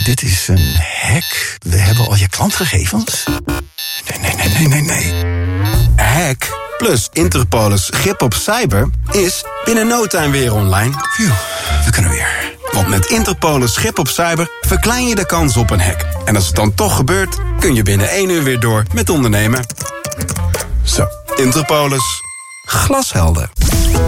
Dit is een hack. We hebben al je klantgegevens. Nee. Hack plus Interpolis grip op cyber is binnen no time weer online. Phew, we kunnen weer. Want met Interpolis grip op cyber verklein je de kans op een hack. En als het dan toch gebeurt, kun je binnen 1 uur weer door met ondernemen. Zo, Interpolis. Glashelder.